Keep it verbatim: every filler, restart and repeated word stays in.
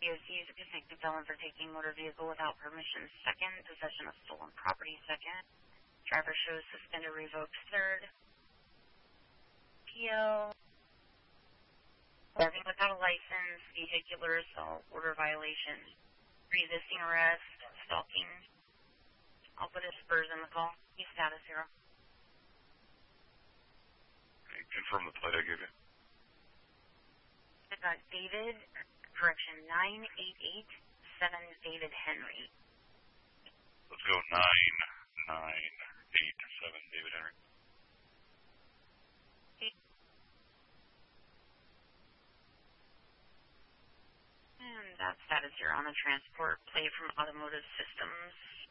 D O C is a convicted felon for taking motor vehicle without permission. Second, possession of stolen property. Second, driver shows suspended revoked. Third, P L, driving without a license, vehicular assault, order violation, resisting arrest, stalking. I'll put his spurs in the call. He's status zero. Confirm the plate I gave you. I got David, correction, nine eight eight seven David Henry. Let's go nine nine eight seven David Henry. And that's status zero on the transport plate from Automotive Systems.